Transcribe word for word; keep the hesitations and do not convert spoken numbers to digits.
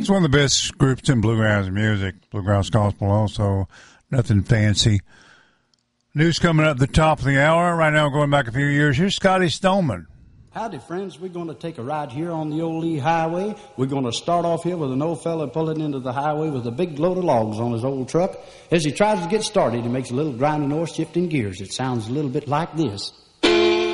It's one of the best groups in bluegrass music, bluegrass gospel also. Nothing fancy. News coming up at the top of the hour. Right now, going back a few years, here's Scotty Stoneman. Howdy, friends. We're going to take a ride here on the old Lee Highway. We're going to start off here with an old fella pulling into the highway with a big load of logs on his old truck. As he tries to get started, he makes a little grinding or shifting gears. It sounds a little bit like this.